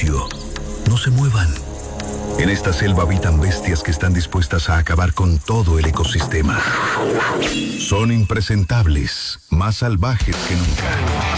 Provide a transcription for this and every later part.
silencio. No se muevan. En esta selva habitan bestias que están dispuestas a acabar con todo el ecosistema. Son impresentables, más salvajes que nunca.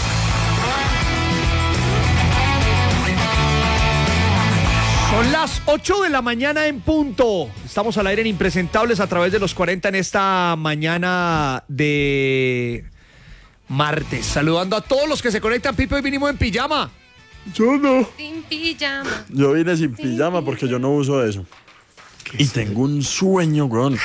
Son las 8 de la mañana en punto. Estamos al aire en Impresentables a través de los 40 en esta mañana de martes. Saludando a todos los que se conectan. Pipe, hoy vinimos en pijama. Yo no. Sin pijama. Yo vine sin pijama porque yo no uso eso. Y tengo un sueño, weón.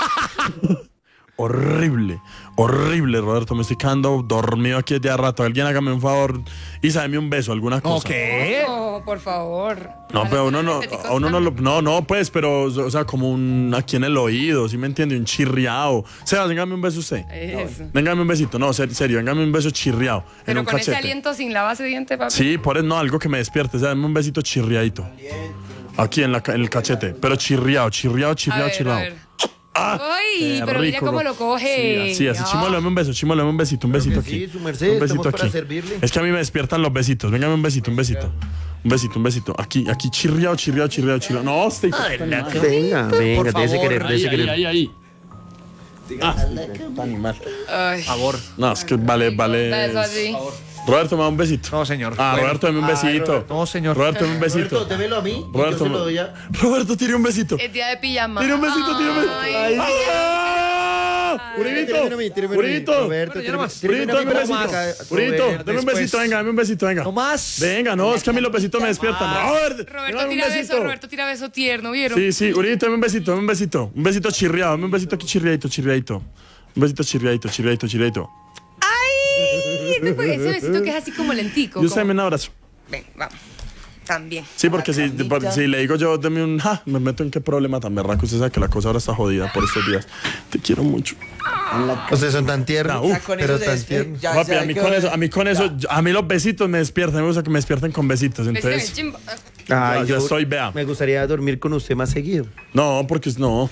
Horrible, Roberto. Me estoy quedando dormido aquí desde hace rato. Alguien hágame un favor y sábeme un beso, alguna cosa. ¿Qué? No, por favor. No, pero uno no, pues, pero, o sea, como un aquí en el oído, ¿sí me entiende? Un chirriado. Sebas, véngame un beso usted. Eso. Véngame un besito, no, serio, véngame un beso chirriado. En Pero un con cachete. ese aliento sin la base de diente, papi. Sí, por eso no, algo que me despierte, o sea, dame un besito chirriadito. Aquí en el cachete, pero chirriado. A ver. Ay, pero mira cómo lo coge. Sí, así, Chimolo, dame un beso, un besito aquí. Sí, su merced, un besito estamos para aquí. servirle. Es que a mí me despiertan los besitos, véngame un besito. Un besito. Aquí, chirriado. No, estoy... Venga, Por déjese favor, querer. Ahí. Animal. Ay. Favor. No, es que vale. Eso así. Roberto, me da un besito. No, señor. Ah, Bueno. Roberto, dame un besito. No, señor. Roberto, dame un besito. Roberto, démelo a mí. Roberto, yo se lo doy ya. Roberto, tire un besito. Es día de pijama. Tire un besito. Ay. ¡Ah! Uribito. Uribito. Roberto, Bueno, ya nomás. Uribito, dame un besito. Uribito, dame un Después. besito, dame un besito, venga. No más. Venga, no, es que a mí los besitos me despiertan. Roberto tira beso tierno, ¿vieron? Sí, Uribito, dame un besito. Un besito chirriado, dame un besito aquí chirriadito. Un besito chirriadito. Ay, ese besito que es así como lentico. Y usted me un abrazo. Ven, vamos. También. Sí, porque si le digo yo, deme un me meto en qué problema tan berraco. Usted sabe que la cosa ahora está jodida por estos días. Te quiero mucho. Ustedes son tan tiernos, pero tan tiernos. Papi, a mí los besitos me despiertan. Me gusta que me despierten con besitos. Entonces, Ay, ya estoy, vea. Me gustaría dormir con usted más seguido. No, porque no.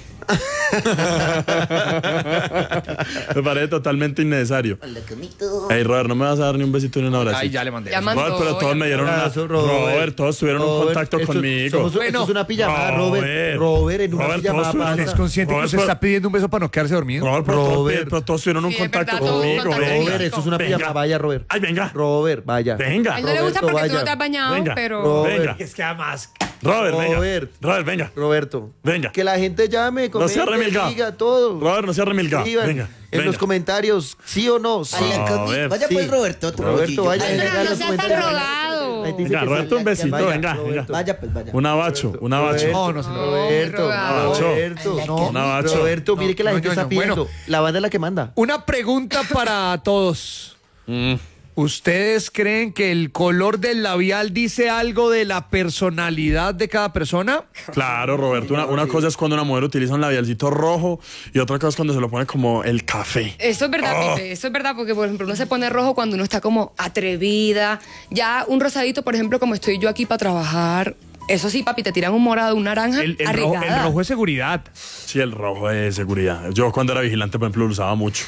Me parece totalmente innecesario. Ey, Robert, no me vas a dar ni un besito ni un abrazo. Ay, ya le mandé. Ya mandó. Robert, pero todos me dieron una. Abrazo, Robert, todos tuvieron un contacto conmigo. Esto es una pijamada, Robert, en una pijamada ¿Es pasa. consciente que Robert, usted pero- está pidiendo un beso para no quedarse dormido? Robert, pero todos tuvieron un Sí, es contacto verdad, todos conmigo. contacto Venga. Robert, esto es una Venga. pijamada. Vaya, Robert. Ay, venga. Robert, vaya. Venga. A él no le gusta Roberto, porque tú no vaya. te has bañado, Venga. pero... Robert. Venga. Es que además... Robert, venga. Robert. Roberto. Venga. Que la gente llame, No sea comente, remilgado. diga todo. Robert, no sea remilgado. Escriban Venga. en los comentarios, sí o no. Sí. Robert. Vaya Sí. pues, Roberto. Roberto, vaya. Ay, venga, no los seas tan comentarios. rodado. Ahí dice Venga, que Roberto, un sí. besito, Vaya, venga. Roberto. Vaya pues, vaya. Un abacho. No, no se lo Roberto, Roberto. Roberto, no, Un abacho. Roberto, mire que la No, gente no, está no, pidiendo. bueno. La banda es la que manda. Una pregunta para todos. ¿Ustedes creen que el color del labial dice algo de la personalidad de cada persona? Claro, Roberto. Una cosa es cuando una mujer utiliza un labialcito rojo y otra cosa es cuando se lo pone como el café. Eso es verdad, Pipe, eso es verdad, porque por ejemplo uno se pone rojo cuando uno está como atrevida. Ya un rosadito, por ejemplo, como estoy yo aquí para trabajar. Eso sí, papi, te tiran un morado, un naranja, El arreglada. rojo es seguridad. Sí, el rojo es seguridad. Yo cuando era vigilante, por ejemplo, lo usaba mucho.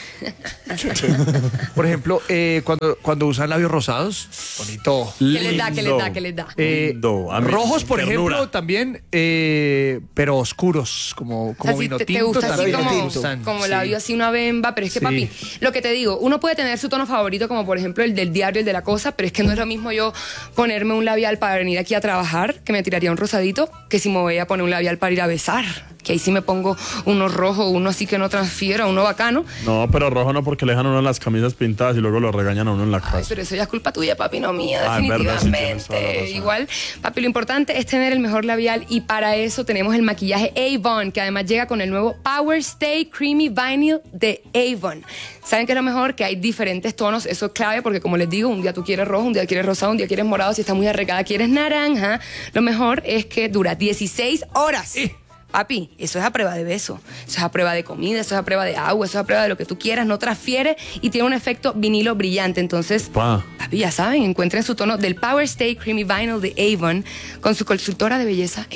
Por ejemplo, cuando usan labios rosados, bonito. ¿Qué les da, qué les da, qué les da? Lindo. A mí, Rojos, por ternura. ejemplo, también, pero oscuros, como O sea, si vino te tinto. gusta así también como, me gustan, como sí. labio así una bemba, pero es que Sí. papi, lo que te digo, uno puede tener su tono favorito como por ejemplo el del diario, el de la cosa, pero es que no es lo mismo yo ponerme un labial para venir aquí a trabajar, que me tiraría un rosadito, que si me voy a poner un labial para ir a besar, que ahí sí me pongo uno rojo, uno así que no transfiera, uno bacano. No, pero rojo no, porque le dejan a uno las camisas pintadas y luego lo regañan a uno en la Ay, casa. pero eso ya es culpa tuya, papi, no mía, Ah, es verdad, sí, definitivamente. tienes toda la razón. Igual, papi, lo importante es tener el mejor labial y para eso tenemos el maquillaje Avon, que además llega con el nuevo Power Stay Creamy Vinyl de Avon. ¿Saben qué es lo mejor? Que hay diferentes tonos, eso es clave porque como les digo, un día tú quieres rojo, un día quieres rosado, un día quieres morado, si está muy arreglada quieres naranja. Lo mejor es que dura 16 horas. Papi, eso es a prueba de beso, eso es a prueba de comida, eso es a prueba de agua, eso es a prueba de lo que tú quieras, no transfiere y tiene un efecto vinilo brillante. Entonces, papi, ya saben, encuentren su tono del Power Stay Creamy Vinyl de Avon con su consultora de belleza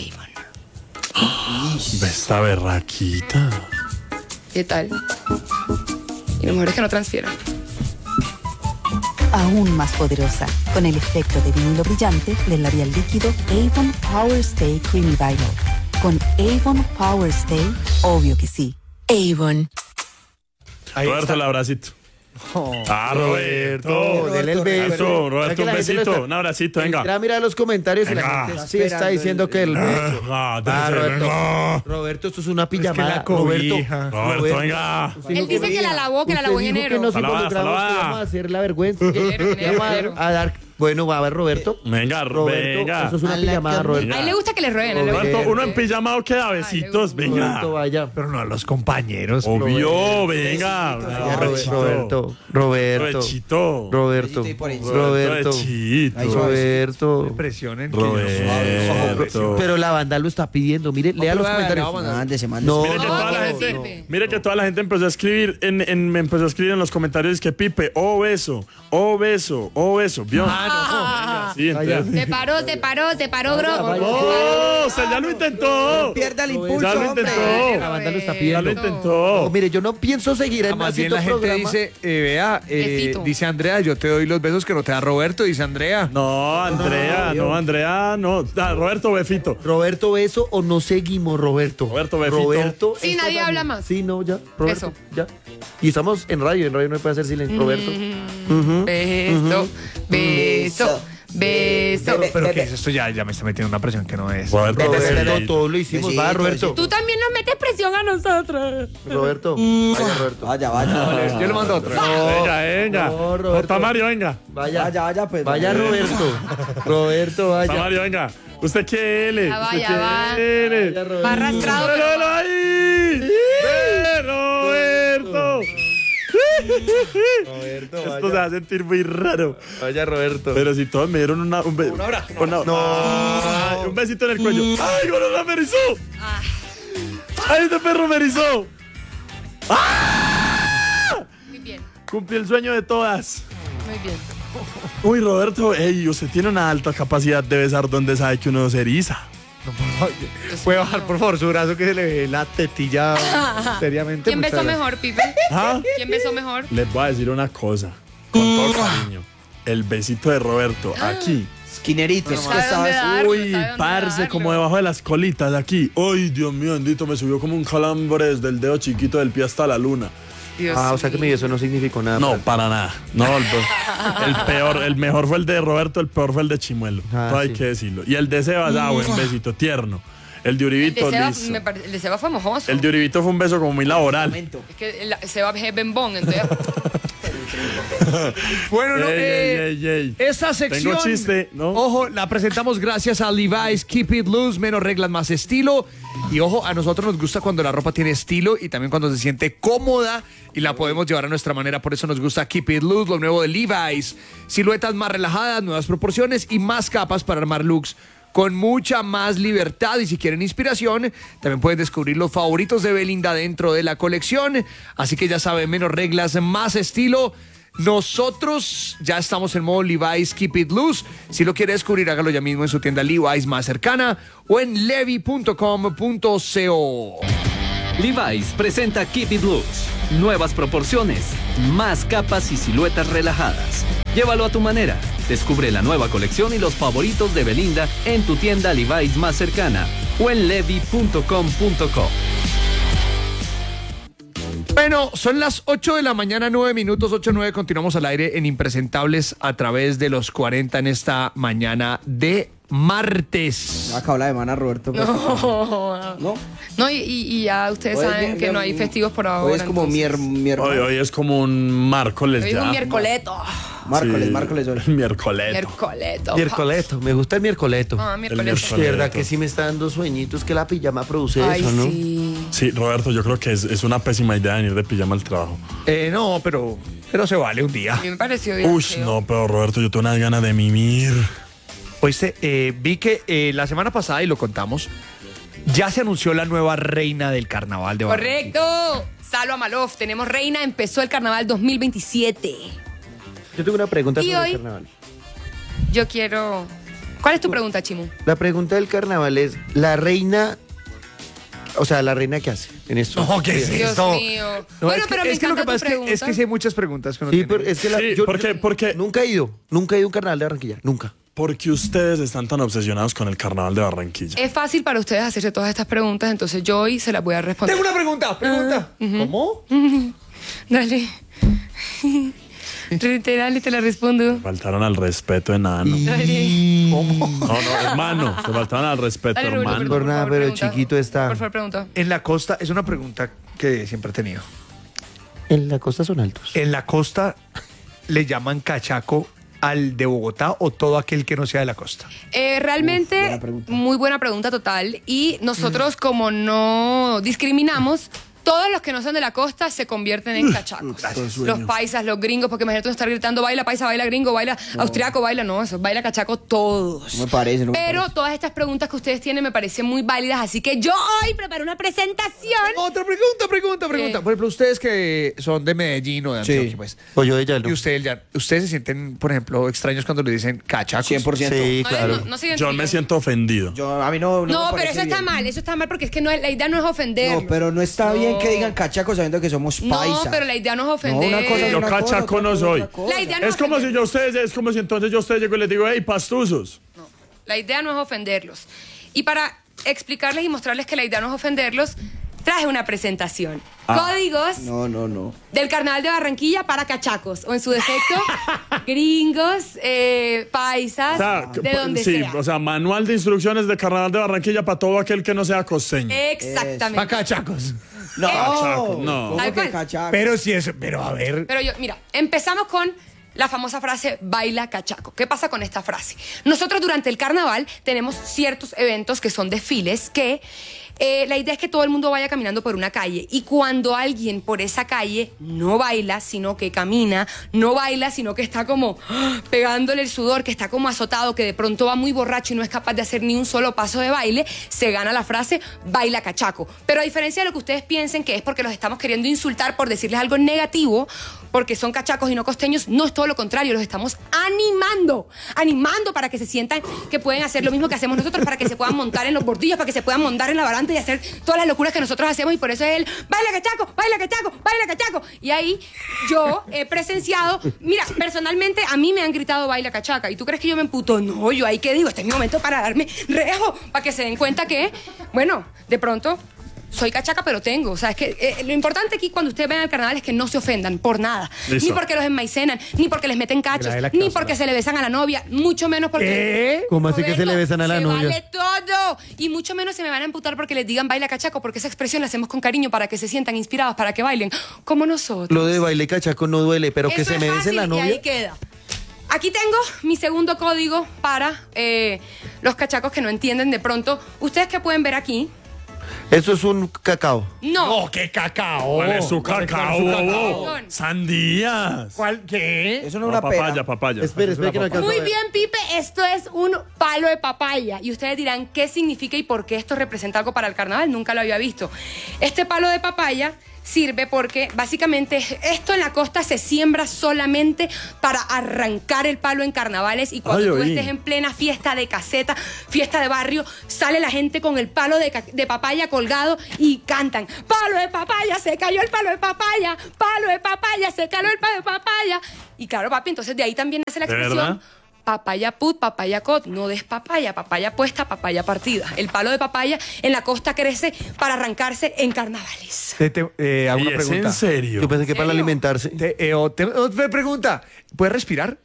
Avon. Ve esta berraquita. ¿Qué tal? Y lo mejor es que no transfieran. aún más poderosa, con el efecto de vinilo brillante del labial líquido Avon Power Stay Creamy Vinyl. Con Avon Power Stay, obvio que sí. Avon. Roberto, el abracito. Roberto. Dele el beso. Roberto, un besito, un abracito, venga. Mira los comentarios y Venga. la gente sí está diciendo que el beso. Roberto. Roberto, esto es una Es que pijamada. la cobija. Roberto, venga. Él dice que la lavó en enero. Que nos Salvada, involucramos, que salvada. vamos a hacer la vergüenza. Enero. Vamos a dar. Bueno, va a ver, Roberto. Venga, Roberto, venga. eso es una pijamada, Roberto. A él le gusta que le rueguen. a él le gusta Roberto, que le uno en rueguen. pijamado queda besitos, venga. Roberto, vaya. Pero no a los compañeros. Obvio, venga. Vaya, Roberto. Roberto. Roberto. Roberto. Presionen. Roberto. Pero la banda lo está pidiendo. Mire, lea los comentarios. Mándese. No, Mire que toda la no, gente, Pipe. mire que toda la gente empezó a escribir me empezó a escribir en los comentarios que Pipe, beso, ¿vio? Sí, entonces. Se paró, bro. ¡Oh! Se ya lo intentó. Pierda el Ya impulso, lo hombre. intentó. la banda lo está Ya pidiendo. lo intentó. No, mire, yo no pienso seguir en Más bien haciendo la gente programa. dice, vea, Besito. dice Andrea, yo te doy los besos que no te da Roberto, dice Andrea. No, Andrea, no. Roberto Befito. Roberto, beso o no seguimos, Roberto. Roberto, befito. Roberto. Sí, esto nadie también. habla más. Sí, no, ya. Roberto, Eso. ya. Y estamos en radio no se puede hacer silencio. Roberto. Beso. Pero ¿qué es esto? Ya me está metiendo una presión que no es. Roberto, Roberto, sí. todo lo hicimos. Besito, Va, Roberto. Tú también nos metes presión a nosotros. Roberto. Vaya, Roberto. Vaya. Yo le mando otro. Venga. No, Roberto. Tamario, venga. Vaya. Pues. Vaya, Roberto. Roberto, vaya. Tamario, venga. ¿Usted qué L? Ya va, ¿Usted ya qué va. L? Vaya, Roberto. Va arrastrado. ¡Míralo ahí! ¡Ve, Roberto! Roberto, Esto se va a sentir muy raro. Vaya, Roberto. Pero si todos me dieron un abrazo. Un besito en el cuello. ¡Ay, gordo, me erizó! ¡Ay, este perro me erizó! Muy bien, Cumplí el sueño de todas. muy bien. Uy, Roberto, usted tiene una alta capacidad de besar donde sabe que uno se eriza. ¿Puede bajar, por favor, su brazo que se le ve la tetilla seriamente? ¿Quién Muchas besó gracias. mejor, Pipe? ¿Ah? ¿Quién besó mejor? Les voy a decir una cosa, con todo cariño. El besito de Roberto aquí. Esquinerito. Es que sabe dónde sabes. dar. Uy, sabe dónde parce, darlo. como debajo de las colitas de aquí. Uy, Dios mío, bendito, me subió como un calambre desde el dedo chiquito del pie hasta la luna. Dios O sea que mi beso no significó nada. No, para nada. No, el mejor fue el de Roberto, el peor fue el de Chimuelo. Todo hay sí. que decirlo. Y el de Sebas, buen besito, tierno. El de El Uribito, de Seba, listo. el de Seba fue mojoso. El de Uribito fue un beso como muy laboral. Es que Seba es bembón, entonces. Bueno, no, Ey. esta sección, Tengo chiste, ¿no? ojo, la presentamos gracias a Levi's Keep It Loose, menos reglas, más estilo. Y ojo, a nosotros nos gusta cuando la ropa tiene estilo y también cuando se siente cómoda y la podemos llevar a nuestra manera. Por eso nos gusta Keep It Loose, lo nuevo de Levi's. Siluetas más relajadas, nuevas proporciones y más capas para armar looks con mucha más libertad. Y si quieren inspiración, también pueden descubrir los favoritos de Belinda dentro de la colección. Así que ya saben, menos reglas, más estilo. Nosotros ya estamos en modo Levi's Keep It Loose. Si lo quiere descubrir, hágalo ya mismo en su tienda Levi's más cercana o en levi.com.co. Levi's presenta Keep It Loose. Nuevas proporciones, más capas y siluetas relajadas. Llévalo a tu manera. Descubre la nueva colección y los favoritos de Belinda en tu tienda Levi's más cercana o en levi.com.co. Bueno, son las 8 de la mañana, 9 minutos, 8:09. Continuamos al aire en Impresentables a través de los 40 en esta mañana de martes. Acaba la semana, Roberto. ¿No? No, y ya ustedes Hoy es saben que no hay festivos por ahora. Hoy es como entonces. Hoy es como un miércoles Hoy es ya. un miércoleto. Miércoles hoy. Miércoles. Miércoleto. Miércoleto, me gusta el miércoleto. Miércoleto. miércoles. De verdad que sí me está dando sueñitos que la pijama produce Ay, eso, ¿no? sí. Sí, Roberto, yo creo que es una pésima idea venir de pijama al trabajo. No, pero se vale un día. A mí me pareció bien. Uy, feo. no, pero Roberto, yo tengo unas ganas de mimir. Oíste, vi que la semana pasada, y lo contamos, ya se anunció la nueva reina del carnaval de Barranquilla. Correcto. Salva Malof, tenemos reina, empezó el carnaval 2027. Yo tengo una pregunta Y sobre hoy- el carnaval. Yo quiero. ¿Cuál es tu pregunta, Chimu? La pregunta del carnaval es, ¿la reina O sea, la reina, ¿qué hace en esto? No, ¿qué es Dios esto? mío. No, Bueno, es que, pero me es que lo que encanta pasa tu es que sí hay muchas preguntas que uno Sí, tiene. pero es que Sí, porque nunca he ido a un carnaval de Barranquilla, nunca. porque ustedes están tan obsesionados con el carnaval de Barranquilla. Es fácil para ustedes hacerse todas estas preguntas, entonces yo hoy se las voy a responder. Tengo una pregunta. ¿Cómo? Dale. Dale, te la respondo. Faltaron al respeto, enano. Dale. No, hermano. Te faltaron al respeto, Dale, Rulo, hermano. Por nada, favor, pero pregunta. chiquito está. Por favor, pregunta. En la costa, es una pregunta que siempre he tenido. En la costa son altos. ¿En la costa le llaman cachaco al de Bogotá o todo aquel que no sea de la costa? Realmente, buena pregunta. muy buena pregunta total. Y nosotros, como no discriminamos, todos los que no son de la costa se convierten en cachacos. Los paisas, los gringos, porque imagínate tú estar gritando baila paisa, baila gringo, baila austriaco, baila, no, eso, baila cachaco todos. No me parece, no me Pero parece. todas estas preguntas que ustedes tienen me parecen muy válidas, así que yo hoy preparo una presentación. Otra pregunta. Por ejemplo, ustedes que son de Medellín o de Sí. Antioquia, pues. O yo de Yalo. Y ustedes se sienten, por ejemplo, extraños cuando le dicen cachacos. 100%. Sí, No, claro. no se Yo identifican. me siento ofendido. A mí no me No, pero parece eso bien. está mal, porque es que la idea no es ofender. No, pero no está bien que digan cachacos sabiendo que somos No, paisas. pero la idea no es No, ofender. una cosa es Yo una cosa, cachaco otra no cosa es soy. otra cosa. La idea no Es como ofender. si yo a ustedes, es como si entonces yo a ustedes llego y les digo, hey, pastuzos. La idea no es ofenderlos. Y para explicarles y mostrarles que la idea no es ofenderlos, traje una presentación. Códigos No. del Carnaval de Barranquilla para cachacos, o en su defecto, gringos, paisas, O sea, de donde sí, sea. o sea, manual de instrucciones de carnaval de Barranquilla para todo aquel que no sea costeño. Exactamente. Para cachacos. No, Cachaco, no. ¿Cómo Tal que cual. cachaco? Pero a ver. Pero mira, empezamos con la famosa frase baila cachaco. ¿Qué pasa con esta frase? Nosotros durante el carnaval tenemos ciertos eventos que son desfiles que la idea es que todo el mundo vaya caminando por una calle y cuando alguien por esa calle no baila, sino que camina, no baila, sino que está como pegándole el sudor, que está como azotado, que de pronto va muy borracho y no es capaz de hacer ni un solo paso de baile, se gana la frase baila cachaco. Pero a diferencia de lo que ustedes piensen que es porque los estamos queriendo insultar por decirles algo negativo, porque son cachacos y no costeños, no es todo lo contrario, los estamos animando para que se sientan que pueden hacer lo mismo que hacemos nosotros, para que se puedan montar en los bordillos, para que se puedan montar en la baranda y hacer todas las locuras que nosotros hacemos, y por eso es el baila cachaco, baila cachaco, baila cachaco. Y ahí yo he presenciado, mira, personalmente a mí me han gritado baila cachaca, ¿y tú crees que yo me emputo? No, yo ahí que digo, este es mi momento para darme rejo, para que se den cuenta que, bueno, de pronto soy cachaca, pero tengo. O sea, es que lo importante aquí cuando ustedes ven el carnaval es que no se ofendan por nada. Listo. Ni porque los enmaicenan, ni porque les meten cachos, de la ni cláusula. porque se le besan a la novia, mucho menos porque... ¿Cómo así que se le Roberto, besan a la se novia? vale todo. Y mucho menos se me van a emputar porque les digan baila cachaco, porque esa expresión la hacemos con cariño para que se sientan inspirados, para que bailen como nosotros. Lo de baile cachaco no duele, pero que Eso se es me fácil bese la y novia. ahí queda. Aquí tengo mi segundo código para los cachacos que no entienden de pronto. Ustedes que pueden ver aquí. Eso es un cacao. No. No, qué cacao. ¿Cuál es su cacao, bobo? Perdón. Sandías. ¿Cuál qué? Eso no es una pera. Papaya. Espera que no alcanzo a Muy ver. bien, Pipe, esto es un palo de papaya. Y ustedes dirán qué significa y por qué esto representa algo para el carnaval. Nunca lo había visto. Este palo de papaya sirve porque básicamente esto en la costa se siembra solamente para arrancar el palo en carnavales, y cuando Ay, tú oí. estés en plena fiesta de caseta, fiesta de barrio, sale la gente con el palo de papaya colgado y cantan: palo de papaya, se cayó el palo de papaya, palo de papaya, se cayó el palo de papaya. Y claro, papi, entonces de ahí también nace la ¿De expresión verdad? papaya put, papaya cot. No des papaya, papaya puesta, papaya partida. El palo de papaya en la costa crece para arrancarse en carnavales. Hago ¿Y una es pregunta. en serio? Yo pensé que para ¿Serio? alimentarse. Otra pregunta. ¿Puedes respirar?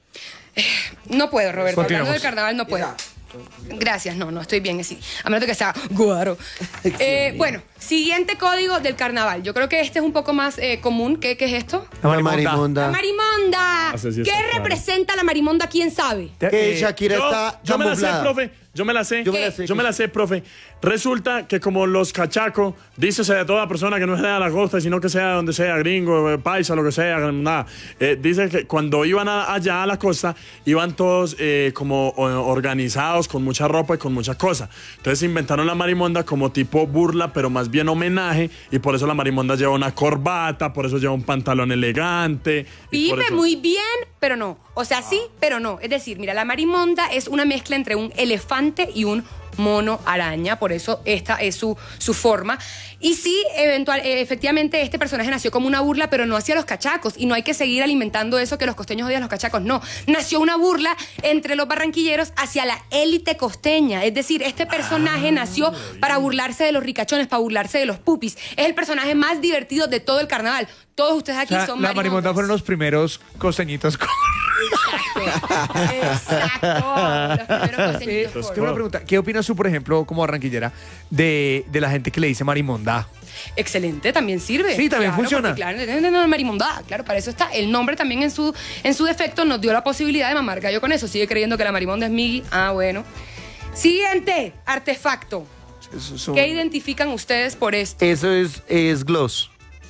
No puedo, Roberto. Continuamos. Hablando del carnaval no puedo. Gracias, no estoy bien así. A menos de que sea guaro. Bueno, siguiente código del carnaval. Yo creo que este es un poco más común. ¿Qué es esto? La La marimonda. marimonda. Ah, sí, sí, ¿Qué está claro. representa la marimonda? ¿Quién sabe? Que Shakira está Yo me la sé, camuflada. profe. Yo me la sé. Yo me la sé. Yo me la sé, profe. Resulta que como los cachacos, dícese de toda persona que no sea de la costa, sino que sea de donde sea, gringo, paisa, lo que sea, nada. Dice que cuando iban allá a la costa, iban todos como organizados, con mucha ropa y con muchas cosas. Entonces inventaron la marimonda como tipo burla, pero más bien homenaje, y por eso la marimonda lleva una corbata, por eso lleva un pantalón elegante. y por Pipe, eso- muy bien, pero no. O sea, sí, pero no. Es decir, mira, la marimonda es una mezcla entre un elefante elefante y un mono araña, por eso esta es su forma. Y sí, efectivamente este personaje nació como una burla, pero no hacia los cachacos, y no hay que seguir alimentando eso que los costeños odian a los cachacos, no. Nació una burla entre los barranquilleros hacia la élite costeña, es decir, este personaje nació para burlarse de los ricachones, para burlarse de los pupis. Es el personaje más divertido de todo el carnaval. Todos ustedes aquí son la marimonda fueron los primeros costeñitos. Exacto. Los primeros costeñitos. Tengo una pregunta. ¿Qué opinas tú, por ejemplo, como barranquillera, de la gente que le dice marimonda? Excelente, también sirve. Sí, también funciona. Porque, claro, no, marimonda, claro, para eso está. El nombre también en su defecto nos dio la posibilidad de mamar gallo con eso. Sigue creyendo que la marimonda es Miggy. Ah, bueno. Siguiente artefacto. ¿Qué identifican ustedes por esto? Eso es gloss.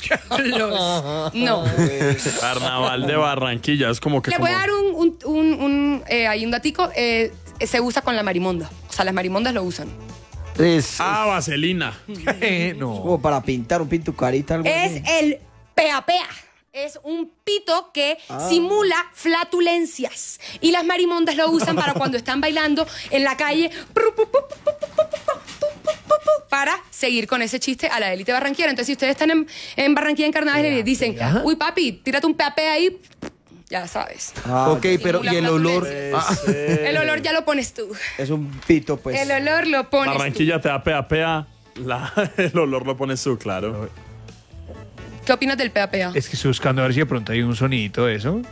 No. Carnaval de Barranquilla, es como que... Le voy a dar un datico. Se usa con la marimonda. O sea, las marimondas lo usan. Vaselina. No. Como para pintar un pintucarita. Algo Es así. el pea-pea. Es un pito que simula flatulencias. Y las marimondas lo usan para cuando están bailando en la calle para seguir con ese chiste a la élite barranquera. Entonces, si ustedes están en Barranquilla en carnaval y les dicen, uy, papi, tírate un pea-pea ahí, ya sabes. Ok, pero ¿y el olor? El olor ya lo pones tú. Es un pito, pues. El olor lo pones Barranquilla te da pea-pea, el olor lo pones tú, claro. tú. ¿Qué opinas del pea-pea? Es que estoy buscando a ver si de pronto hay un sonidito de eso.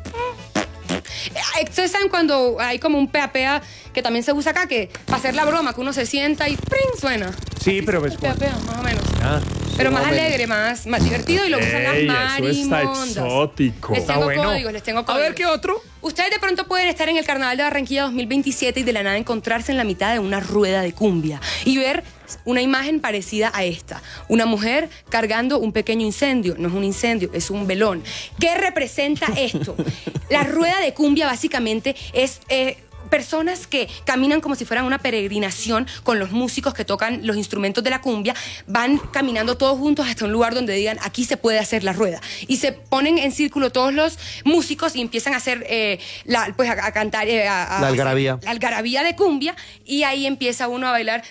Ustedes saben cuando hay como un pea-pea que también se usa acá, que para hacer la broma, que uno se sienta y ¡pring! Suena. Sí, pero pues... Pea-pea, más o menos. Pero más alegre, más divertido, y lo usan las Ey, marimondas. eso está exótico. Les tengo bueno. códigos, les tengo A códigos. ver, ¿qué otro? Ustedes de pronto pueden estar en el Carnaval de Barranquilla 2027 y de la nada encontrarse en la mitad de una rueda de cumbia y ver una imagen parecida a esta. Una mujer cargando un pequeño incendio. No es un incendio, es un velón. ¿Qué representa esto? La rueda de cumbia básicamente es... personas que caminan como si fueran una peregrinación con los músicos que tocan los instrumentos de la cumbia, van caminando todos juntos hasta un lugar donde digan, aquí se puede hacer la rueda. Y se ponen en círculo todos los músicos y empiezan a hacer, a cantar... La algarabía. La algarabía de cumbia, y ahí empieza uno a bailar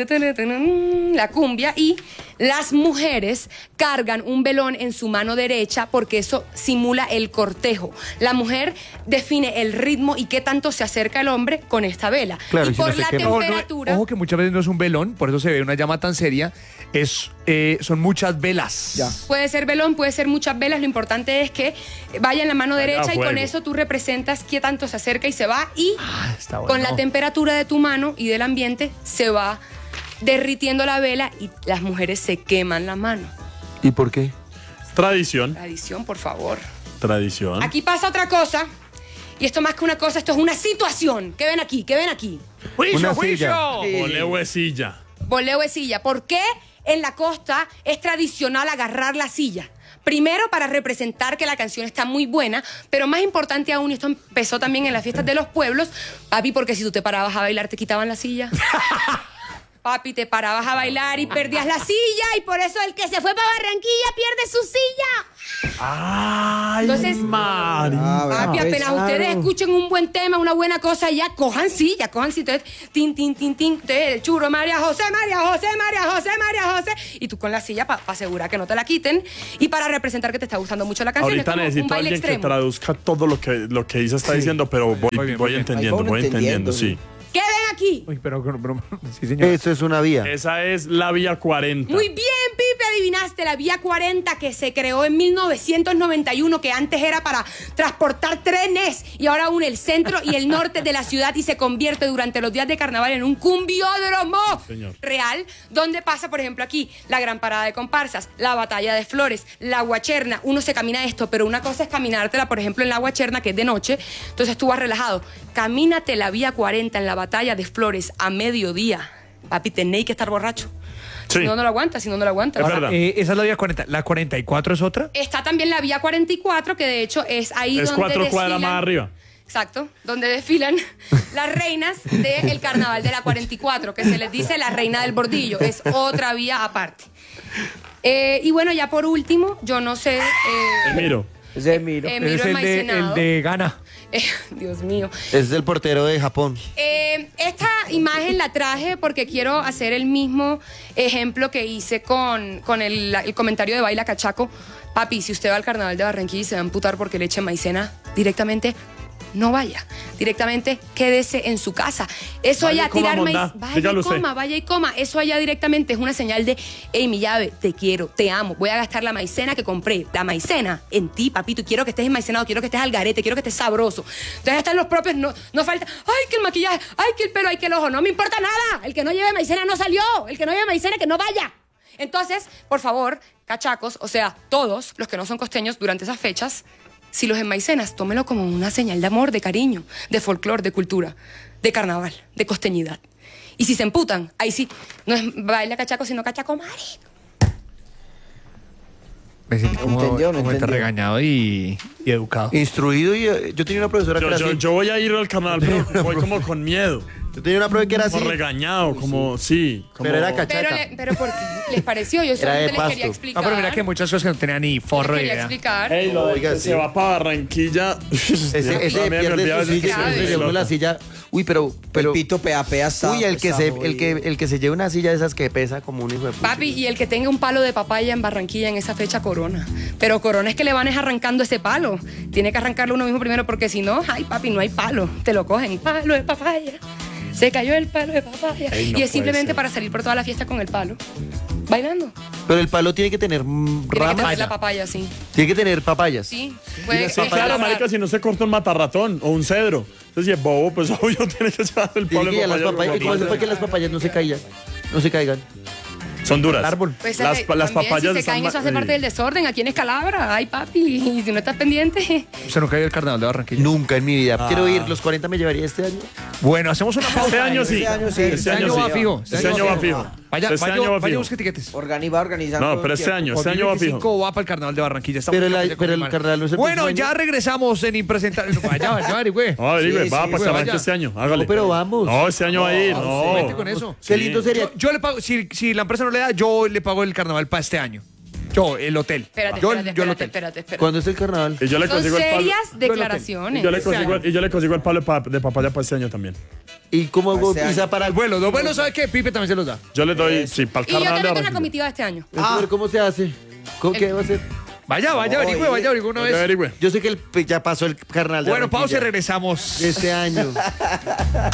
la cumbia, y las mujeres cargan un velón en su mano derecha porque eso simula el cortejo. La mujer define el ritmo y qué tanto se acerca el hombre con esta vela. Claro, y si no por se la quema. temperatura... Ojo que muchas veces no es un velón, por eso se ve una llama tan seria. Son muchas velas. Ya. Puede ser velón, puede ser muchas velas. Lo importante es que vaya en la mano derecha y con fuego. eso tú representas qué tanto se acerca y se va. Y Está bueno. con la temperatura de tu mano y del ambiente se va derritiendo la vela y las mujeres se queman la mano. ¿Y por qué? Tradición, Tradición, por favor. tradición. Aquí pasa otra cosa. Y esto más que una cosa, esto es una situación. ¿Qué ven aquí? ¿Qué ven aquí? ¡Juicio, Una juicio! Ole huesilla. Voleo de silla. ¿Por qué en la costa es tradicional agarrar la silla? Primero, para representar que la canción está muy buena, pero más importante aún, y esto empezó también en las fiestas de los pueblos, papi, porque si tú te parabas a bailar, te quitaban la silla. Papi, te parabas a bailar y perdías la silla, y por eso el que se fue para Barranquilla pierde su silla. Ay, Entonces, Mari. Papi, apenas ustedes escuchen un buen tema, una buena cosa, ya cojan silla. Entonces, tin, tin, tin, tin. Entonces, el churro, María José, María José, María José, María José. Y tú con la silla para asegurar que no te la quiten y para representar que te está gustando mucho la canción. Ahorita es como un necesito a baile alguien extremo. que traduzca todo lo que Isa está diciendo, pero Muy bien, voy entendiendo, sí. ¿Qué ven aquí? Uy, pero sí, señor. Eso es una vía. Esa es la vía 40. Muy bien, Pipe, adivinaste. La vía 40 que se creó en 1991, que antes era para transportar trenes y ahora une el centro y el norte de la ciudad y se convierte durante los días de carnaval en un cumbiódromo Señor. real, donde pasa, por ejemplo, aquí la gran parada de comparsas, la batalla de flores, la guacherna. Uno se camina esto, pero una cosa es caminártela, por ejemplo, en la guacherna, que es de noche, entonces tú vas relajado. Camínate la vía 40 en la batalla de flores a mediodía. Papi, tenéis que estar borracho. Sí. Si no, no lo aguantas, si no, no lo aguantas. Es verdad. Esa es la vía 40. ¿La 44 es otra? Está también la vía 44, que de hecho es ahí Es donde 4 cuadras desfilan- más arriba. Exacto, donde desfilan las reinas del carnaval de la 44, que se les dice la reina del bordillo. Es otra vía aparte. Y bueno, ya por último, yo no sé... Emiro. Ese es Miro. Miro Es el el Maicenado. de Gana. Dios mío. Es el portero de Japón. Esta imagen la traje porque quiero hacer el mismo ejemplo que hice con el comentario de Baila Cachaco. Papi, si usted va al carnaval de Barranquilla y se va a amputar porque le eche maicena, directamente no vaya. Directamente quédese en su casa. Eso Vaya allá, y coma, tirar mondá. maíz. Vaya Dígalo y coma, usted. vaya y coma. Eso allá directamente es una señal de, hey, mi llave, te quiero, te amo. Voy a gastar la maicena que compré. La maicena en ti, papito. Y quiero que estés enmaicenado, quiero que estés al garete, quiero que estés sabroso. Entonces están los propios, no falta, ay, que el maquillaje, ay, que el pelo, ay, que el ojo. No me importa nada. El que no lleve maicena no salió. El que no lleve maicena que no vaya. Entonces, por favor, cachacos, o sea, todos los que no son costeños durante esas fechas, si los enmaicenas, tómelo como una señal de amor, de cariño, de folclore, de cultura, de carnaval, de costeñidad. Y si se emputan, ahí sí, no es baila cachaco, sino cachaco mari. Me siento como, Entendió, no como está entendió. regañado y educado. Instruido y yo tenía una profesora que era así. Yo voy a ir al carnaval, pero voy como con miedo. Yo tenía una profesora que era así. Como regañado, como, sí. Como, Pero era cachaca. Pero ¿por qué les pareció? Yo Era de solamente les quería pasto. explicar. No, pero mira que hay muchas cosas que no tenía ni forro les de quería idea. explicar. Hey, lo de Oiga, que sí. se va para Barranquilla. Ese pierde su silla, se llevó la silla. Uy, pero El pito pea está. uy, el que está se jodido. el que se lleve una silla de esas que pesa como un hijo de puta. Papi, y el que tenga un palo de papaya en Barranquilla en esa fecha, corona. Pero corona es que le van es arrancando ese palo. Tiene que arrancarlo uno mismo primero porque si no, ay, papi, no hay palo. Te lo cogen. Palo de papaya. Se cayó el palo de papaya. Ey, no y puede es simplemente ser. para salir por toda la fiesta con el palo. Bailando. Pero el palo tiene que tener Tiene que ramas. tener la papaya, sí. Tiene que tener papayas. Sí. Sí, claro, marica, si no se corta un matarratón o un cedro. Entonces, si es bobo, pues obvio tiene que llevar el Tiene palo que de ya las papaya. papayas. ¿Y cómo se fue que las papayas no se caigan? No se caigan. Son duras. El árbol. Pues Las también, papayas si se están caen, eso ma- hace parte del desorden. Aquí en Escalabra, ay, papi. Y si no estás pendiente. Se nos cayó el carnaval de Barranquilla. Nunca en mi vida. Quiero ir. Los 40 me llevaría este año. Bueno, hacemos una pausa. Este año sí. Este año sí. Este Este año año va sí. fijo. Este año va fijo. Vaya, Este año va vaya, fijo. busque tiquetes. Va organizando. No, pero este año va 2025 fijo. va para el carnaval de Barranquilla. Estamos Pero en la- campaña pero el con carnaval no es el Bueno, próximo ya año. regresamos en Impresentable. Vaya, güey. No, averigüe, Sí, va sí, para güey, arranque vaya. este año. Hágale. No, pero vamos. No, este año va a ir. Vete No. con eso. Qué lindo sería. Yo le pago, si la empresa no le da, yo le pago el carnaval para este año. Yo, el hotel. Espérate, yo, espérate, yo el espérate, hotel. espérate. ¿Cuándo es el carnaval? Y yo le Son consigo el palo. serias Y declaraciones. yo le consigo el palo de papaya para este año también. ¿Y cómo hago Este año. pizza para el vuelo? Los vuelos, ¿sabes qué? Pipe también se los da. Yo le doy, sí, para el Y yo carnaval de también tengo una Barranquilla. comitiva este año. Pero ¿cómo se hace? ¿Qué va a hacer? Vaya, averigüe una Yo vez. averigüe. Yo sé que ya pasó el carnaval de Bueno, pausa y Barranquilla regresamos. este año.